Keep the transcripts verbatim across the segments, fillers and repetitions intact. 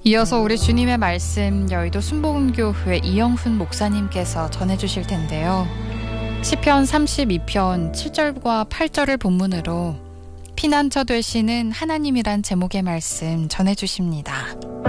이어서 우리 주님의 말씀 여의도 순복음교회 이영훈 목사님께서 전해주실 텐데요. 시편 삼십이 편 칠 절과 팔 절을 본문으로 피난처 되시는 하나님이란 제목의 말씀 전해주십니다.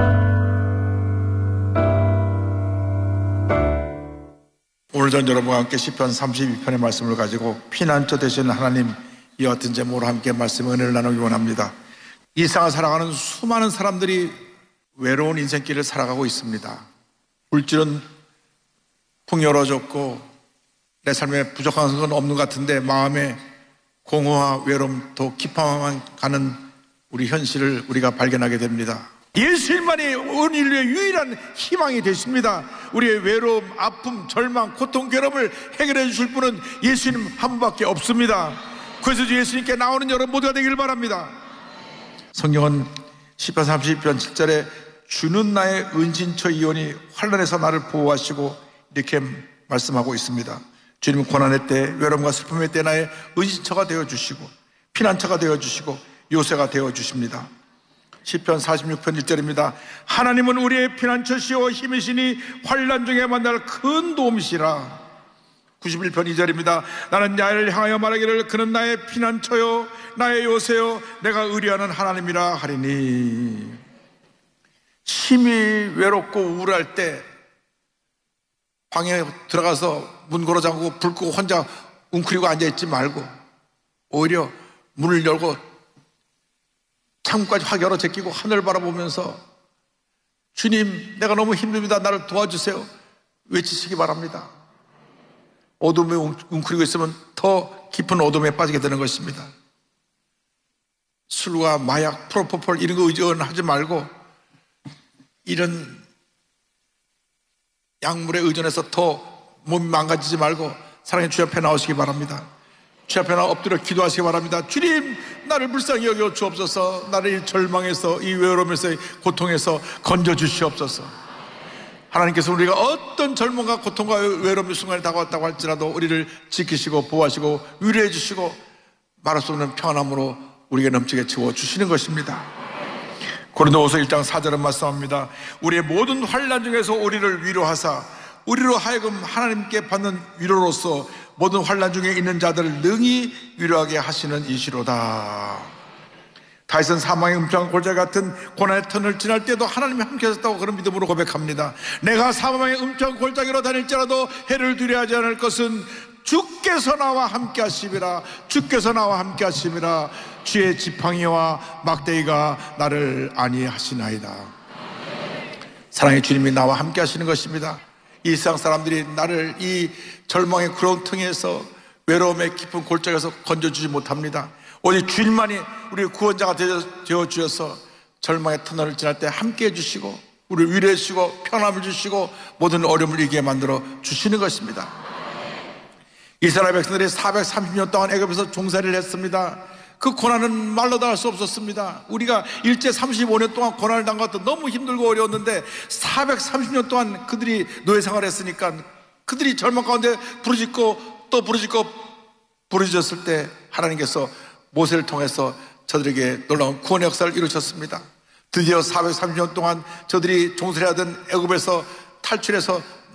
오늘 전 여러분과 함께 시편 삼십이 편의 말씀을 가지고 피난처 되시는 하나님, 이와 같은 제목으로 함께 말씀 은혜를 나누기 원합니다. 이 세상을 살아가는 수많은 사람들이 외로운 인생길을 살아가고 있습니다. 물질은 풍요로워졌고 내 삶에 부족한 건 없는 것 같은데 마음의 공허와 외로움, 더 깊어만 가는 우리 현실을 우리가 발견하게 됩니다. 예수님만이 온 인류의 유일한 희망이 되십니다. 우리의 외로움, 아픔, 절망, 고통, 괴로움을 해결해 주실 분은 예수님 한 분밖에 없습니다. 그래서 예수님께 나오는 여러분 모두가 되길 바랍니다. 성경은 시편 삼십이 편 칠 절에 주는 나의 은신처 이오니 환난에서 나를 보호하시고 이렇게 말씀하고 있습니다. 주님은 고난의 때, 외로움과 슬픔의 때 나의 은신처가 되어주시고 피난처가 되어주시고 요새가 되어주십니다. 시편 사십육 편 일 절입니다. 하나님은 우리의 피난처시오 힘이시니 환난 중에 만날 큰 도움이시라. 구십일 편 이 절입니다. 나는 야를 향하여 말하기를 그는 나의 피난처요 나의 요새요 내가 의뢰하는 하나님이라 하리니. 심히 외롭고 우울할 때 방에 들어가서 문 걸어 잠그고 불 끄고 혼자 웅크리고 앉아있지 말고 오히려 문을 열고 창문까지 확 열어 제끼고 하늘 바라보면서 주님, 내가 너무 힘듭니다. 나를 도와주세요. 외치시기 바랍니다. 어둠에 웅크리고 있으면 더 깊은 어둠에 빠지게 되는 것입니다. 술과 마약, 프로포폴 이런 거 의존하지 말고 이런 약물에 의존해서 더 몸이 망가지지 말고 사랑의 주 앞에 나오시기 바랍니다. 주 앞에 나와 엎드려 기도하시기 바랍니다. 주님, 나를 불쌍히 여겨 주옵소서. 나를 이 절망에서, 이 외로움에서, 이 고통에서 건져주시옵소서. 하나님께서 우리가 어떤 절망과 고통과 외로움의 순간이 다가왔다고 할지라도 우리를 지키시고 보호하시고 위로해 주시고 말할 수 없는 평안함으로 우리에게 넘치게 채워주시는 것입니다. 고린도후서 일 장 사 절은 말씀합니다. 우리의 모든 환난 중에서 우리를 위로하사 우리로 하여금 하나님께 받는 위로로서 모든 환난 중에 있는 자들을 능히 위로하게 하시는 이시로다. 다윗은 사망의 음침한 골짜기 같은 고난의 터널을 지날 때도 하나님이 함께 하셨다고 그런 믿음으로 고백합니다. 내가 사망의 음침한 골짜기로 다닐지라도 해를 두려워하지 않을 것은 주께서 나와 함께 하심이라. 주께서 나와 함께 하심이라. 주의 지팡이와 막대기가 나를 안위하시나이다. 사랑의 주님이 나와 함께 하시는 것입니다. 이 세상 사람들이 나를 이 절망의 구렁텅이에서 외로움의 깊은 골짜기에서 건져주지 못합니다. 오직 주님만이 우리의 구원자가 되어 주셔서 절망의 터널을 지날 때 함께 해주시고 우리를 위로해 주시고 편함을 주시고 모든 어려움을 이기게 만들어 주시는 것입니다. 이스라엘 백성들이 사백삼십 년 동안 애굽에서 종살이를 했습니다. 그 고난은 말로 다 할 수 없었습니다. 우리가 일제 삼십오 년 동안 고난을 당했던 너무 힘들고 어려웠는데 사백삼십 년 동안 그들이 노예 생활을 했으니까 그들이 절망 가운데 부르짖고 또 부르짖고 부르짖었을 때 하나님께서 모세를 통해서 저들에게 놀라운 구원의 역사를 이루셨습니다. 드디어 사백삼십 년 동안 저들이 종살이하던 애굽에서 탈출해서